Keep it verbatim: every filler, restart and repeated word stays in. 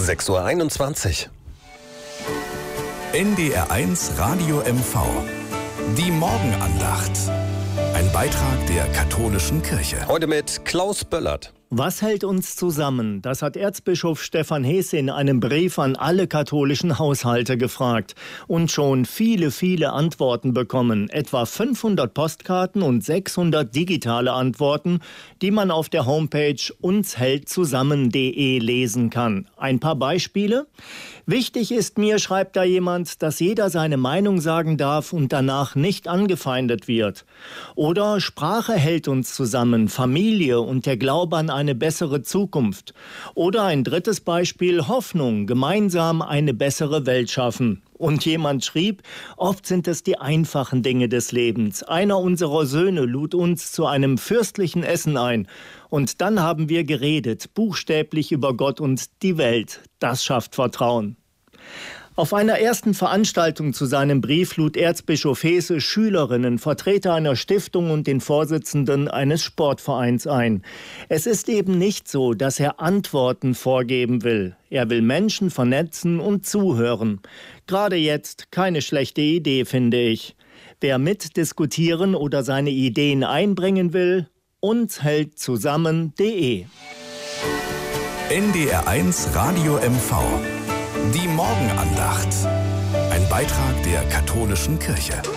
sechs Uhr einundzwanzig. N D R eins Radio M V. Die Morgenandacht. Ein Beitrag der katholischen Kirche. Heute mit Klaus Böllert. Was hält uns zusammen? Das hat Erzbischof Stefan Heese in einem Brief an alle katholischen Haushalte gefragt und schon viele, viele Antworten bekommen. Etwa fünfhundert Postkarten und sechshundert digitale Antworten, die man auf der Homepage uns hält zusammen punkt de lesen kann. Ein paar Beispiele. Wichtig ist mir, schreibt da jemand, dass jeder seine Meinung sagen darf und danach nicht angefeindet wird. Oder Sprache hält uns zusammen, Familie und der Glaube an eine bessere Zukunft. Oder ein drittes Beispiel, Hoffnung, gemeinsam eine bessere Welt schaffen. Und jemand schrieb, oft sind es die einfachen Dinge des Lebens. Einer unserer Söhne lud uns zu einem fürstlichen Essen ein. Und dann haben wir geredet, buchstäblich über Gott und die Welt. Das schafft Vertrauen. Auf einer ersten Veranstaltung zu seinem Brief lud Erzbischof Heese Schülerinnen, Vertreter einer Stiftung und den Vorsitzenden eines Sportvereins ein. Es ist eben nicht so, dass er Antworten vorgeben will. Er will Menschen vernetzen und zuhören. Gerade jetzt keine schlechte Idee, finde ich. Wer mitdiskutieren oder seine Ideen einbringen will, uns hält zusammen punkt de. N D R eins Radio M V. Die Morgenandacht. Ein Beitrag der katholischen Kirche.